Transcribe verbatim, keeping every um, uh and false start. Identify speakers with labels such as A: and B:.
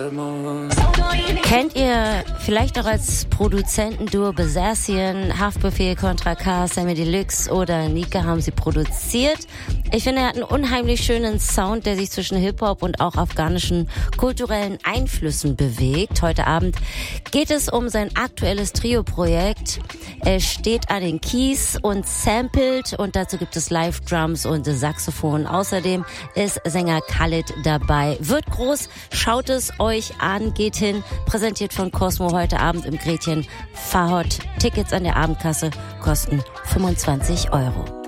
A: Kennt ihr vielleicht auch als Produzentenduo Besacian, Haftbefehl, Contra K, Sammy Deluxe oder Nika haben sie produziert. Ich finde, er hat einen unheimlich schönen Sound, der sich zwischen Hip-Hop und auch afghanischen kulturellen Einflüssen bewegt. Heute Abend geht es um sein aktuelles Trio-Projekt. Er steht an den Keys und samplet und dazu gibt es Live-Drums und Saxophon. Außerdem ist Sänger Khalid dabei. Wird groß, schaut es euch an, geht hin. Präsentiert von Cosmo heute Abend im Gretchen Fahrt. Tickets an der Abendkasse kosten fünfundzwanzig Euro.